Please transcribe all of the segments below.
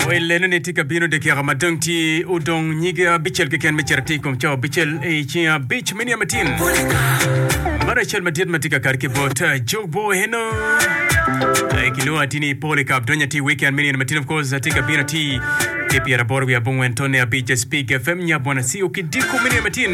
Wele ne tika bino de kia ramadang ti udong nyiga bichel ke ken mecherti kom chao bichel e chia bich mini amatin. Mara chel matit matika karke bota jogbo heno. Kilo atini pole kap donya ti weekend mini amatin of course tika bino ti kepi rabor we abong Antonia Beach Speak FM nya bona si ukidiko mini amatin.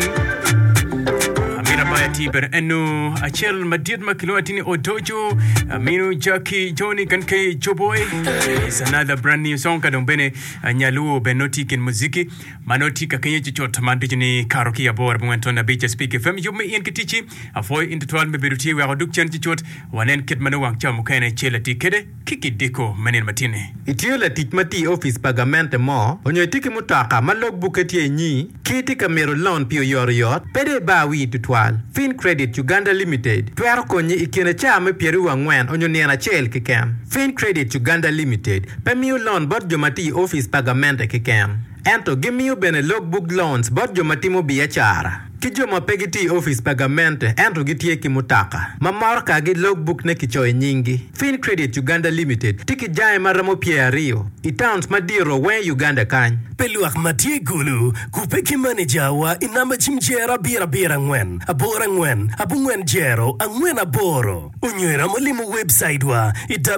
Baya tiber enu achel madid makilo atini odojo minu Jackie Johnny kanke Joboy is another brand new song kadombene nyaluo benoti kin muziki manoti kakenye chichot mandijini karoki ya bor Antonia Beach Speak FM yume ien kitichi afoy intitwal mebiruti wa roduk chen chichot wanen kitmanu wang cha mukene chela tikede kiki diko manin matine itiola tikmati office pagamente mo onyo tiki mutaka malog buketi nyi kiti kamero loan pio yoriot pede bawi tutwal Fin Credit Uganda Limited Tuero konyi ikene chame pieru wangwen onyo niana chel kikem Fin Credit Uganda Limited Pemiu loan bot jomati office pagamente kikem Ento gimiu bene logbook loans bot jomati mo biachara Kijo mapegiti office pagamente ento gitie kimutaka Mamorka gi logbook ne kichoe nyingi Fin Credit Uganda Limited Tiki jae maramo pierio Itowns madiro wen Uganda kany Peluak matie gulu kupeki manager wa inamba chimjera bira ngwen abora ngwen abungwen jero angwen aboro unywera mulimu website wa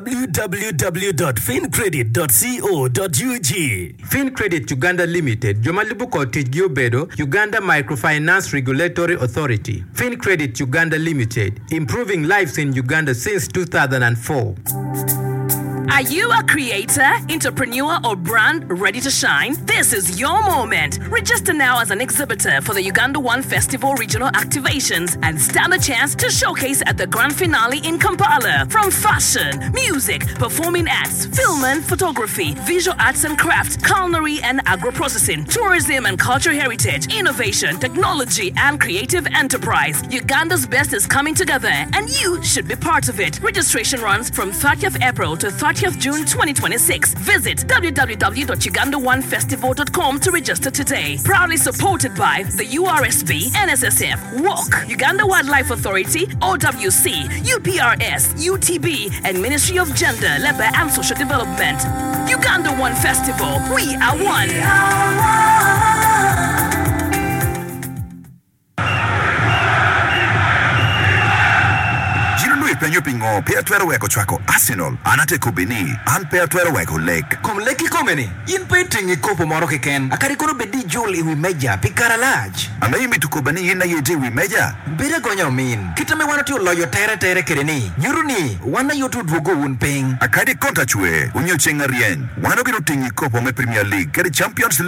www.fincredit.co.ug Fin Credit Uganda Limited Jomalibu Cottage Giobedo Uganda Microfinance Regulatory Authority Fin Credit Uganda Limited improving lives in Uganda since 2004. Are you a creator, entrepreneur, or brand ready to shine? This is your moment. Register now as an exhibitor for the Uganda One Festival regional activations and stand a chance to showcase at the grand finale in Kampala. From fashion, music, performing arts, film and photography, visual arts and crafts, culinary and agro-processing, tourism and cultural heritage, innovation, technology, and creative enterprise. Uganda's best is coming together, and you should be part of it. Registration runs from 30th April to 30th June 2026. Visit www.ugandaonefestival.com to register today. Proudly supported by the URSB, NSSF, WOC, Uganda Wildlife Authority, OWC, UPRS, UTB, and Ministry of Gender, Labor and Social Development. Uganda One Festival. We are one. Penyo pingo pea tuero weko chwako Arsenal anate kubini an pea tuero weko lake kom leki komeni yin pe tingi kopo moro keken akari kono bedi jol iwi meja pikara laj ame tu kubani yin na yedi wi meja bere gonya min kitame wana ti loyo tere kereni nyuruni wana yotu dwogo un ping akadi konta chwe unyo chenga rien wana biro tingi kopo me Premier League kedi Champions